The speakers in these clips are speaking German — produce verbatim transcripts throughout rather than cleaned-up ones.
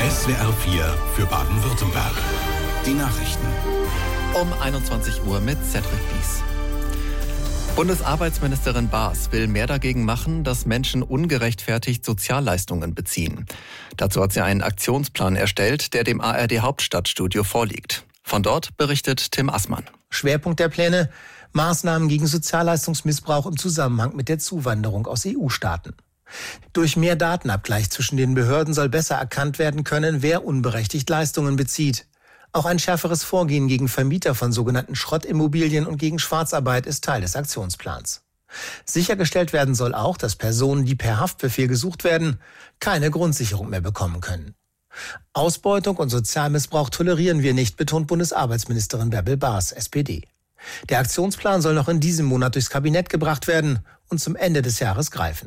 S W R vier für Baden-Württemberg. Die Nachrichten. Um einundzwanzig Uhr mit Cedric Bies. Bundesarbeitsministerin Baas will mehr dagegen machen, dass Menschen ungerechtfertigt Sozialleistungen beziehen. Dazu hat sie einen Aktionsplan erstellt, der dem A R D Hauptstadtstudio vorliegt. Von dort berichtet Tim Assmann. Schwerpunkt der Pläne: Maßnahmen gegen Sozialleistungsmissbrauch im Zusammenhang mit der Zuwanderung aus E U-Staaten. Durch mehr Datenabgleich zwischen den Behörden soll besser erkannt werden können, wer unberechtigt Leistungen bezieht. Auch ein schärferes Vorgehen gegen Vermieter von sogenannten Schrottimmobilien und gegen Schwarzarbeit ist Teil des Aktionsplans. Sichergestellt werden soll auch, dass Personen, die per Haftbefehl gesucht werden, keine Grundsicherung mehr bekommen können. Ausbeutung und Sozialmissbrauch tolerieren wir nicht, betont Bundesarbeitsministerin Bärbel Baas, S P D. Der Aktionsplan soll noch in diesem Monat durchs Kabinett gebracht werden und zum Ende des Jahres greifen.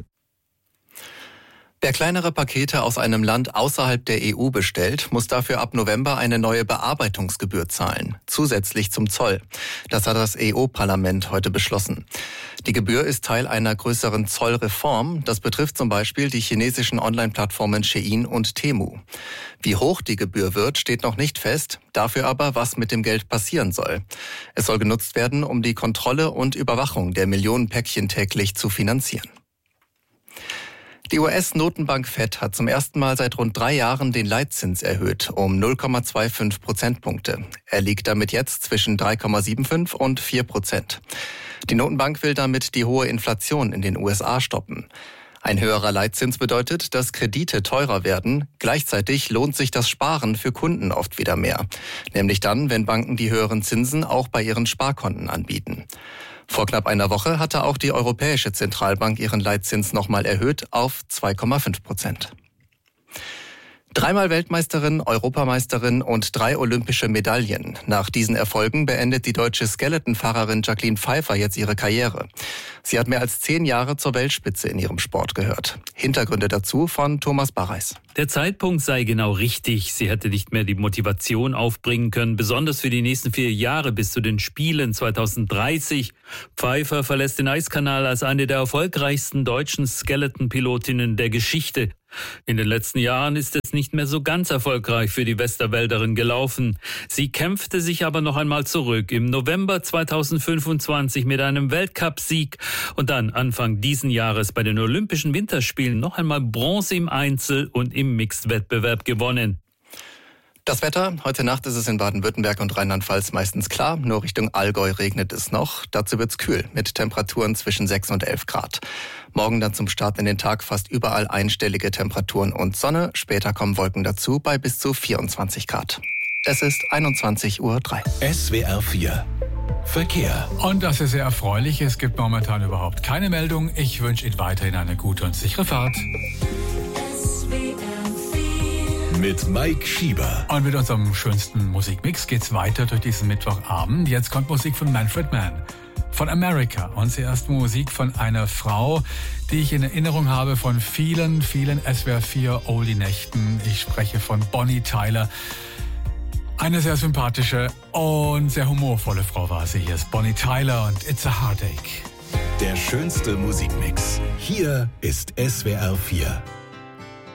Wer kleinere Pakete aus einem Land außerhalb der E U bestellt, muss dafür ab November eine neue Bearbeitungsgebühr zahlen, zusätzlich zum Zoll. Das hat das E U-Parlament heute beschlossen. Die Gebühr ist Teil einer größeren Zollreform. Das betrifft zum Beispiel die chinesischen Online-Plattformen Shein und Temu. Wie hoch die Gebühr wird, steht noch nicht fest. Dafür aber, was mit dem Geld passieren soll. Es soll genutzt werden, um die Kontrolle und Überwachung der Millionen Päckchen täglich zu finanzieren. Die U S-Notenbank Fed hat zum ersten Mal seit rund drei Jahren den Leitzins erhöht um null Komma fünfundzwanzig Prozentpunkte. Er liegt damit jetzt zwischen drei Komma fünfundsiebzig und vier Prozent. Die Notenbank will damit die hohe Inflation in den U S A stoppen. Ein höherer Leitzins bedeutet, dass Kredite teurer werden. Gleichzeitig lohnt sich das Sparen für Kunden oft wieder mehr. Nämlich dann, wenn Banken die höheren Zinsen auch bei ihren Sparkonten anbieten. Vor knapp einer Woche hatte auch die Europäische Zentralbank ihren Leitzins nochmal erhöht auf zwei Komma fünf Prozent. Dreimal Weltmeisterin, Europameisterin und drei olympische Medaillen. Nach diesen Erfolgen beendet die deutsche Skeletonfahrerin Jacqueline Pfeiffer jetzt ihre Karriere. Sie hat mehr als zehn Jahre zur Weltspitze in ihrem Sport gehört. Hintergründe dazu von Thomas Barreis. Der Zeitpunkt sei genau richtig. Sie hätte nicht mehr die Motivation aufbringen können, besonders für die nächsten vier Jahre bis zu den Spielen zwanzig dreißig. Pfeiffer verlässt den Eiskanal als eine der erfolgreichsten deutschen Skeleton-Pilotinnen der Geschichte. In den letzten Jahren ist es nicht mehr so ganz erfolgreich für die Westerwälderin gelaufen. Sie kämpfte sich aber noch einmal zurück im November zwanzig fünfundzwanzig mit einem Weltcupsieg und dann Anfang diesen Jahres bei den Olympischen Winterspielen noch einmal Bronze im Einzel- und im Mixed-Wettbewerb gewonnen. Das Wetter: Heute Nacht ist es in Baden-Württemberg und Rheinland-Pfalz meistens klar. Nur Richtung Allgäu regnet es noch. Dazu wird's kühl mit Temperaturen zwischen sechs und elf Grad. Morgen dann zum Start in den Tag fast überall einstellige Temperaturen und Sonne. Später kommen Wolken dazu bei bis zu vierundzwanzig Grad. Es ist einundzwanzig Uhr drei. S W R vier Verkehr. Und das ist sehr erfreulich. Es gibt momentan überhaupt keine Meldung. Ich wünsche Ihnen weiterhin eine gute und sichere Fahrt. Mit Mike Schieber. Und mit unserem schönsten Musikmix geht's weiter durch diesen Mittwochabend. Jetzt kommt Musik von Manfred Mann, von America. Und zuerst Musik von einer Frau, die ich in Erinnerung habe von vielen, vielen S W R vier Oldie-Nächten. Ich spreche von Bonnie Tyler. Eine sehr sympathische und sehr humorvolle Frau war sie. Hier ist Bonnie Tyler und It's a Heartache. Der schönste Musikmix. Hier ist S W R vier.